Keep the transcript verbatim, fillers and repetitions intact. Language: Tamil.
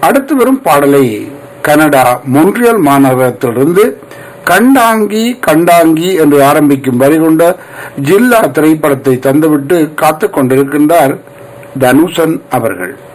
அடுத்து வரும் பாடலை கனடா மொன்றியல் மாநகரத்திலிருந்து கண்டாங்கி கண்டாங்கி என்று ஆரம்பிக்கும் வரி கொண்ட ஜில்லா திரைப்படத்தை தந்துவிட்டு காத்துக் கொண்டிருக்கின்றார் தனுஷன் அவர்கள்.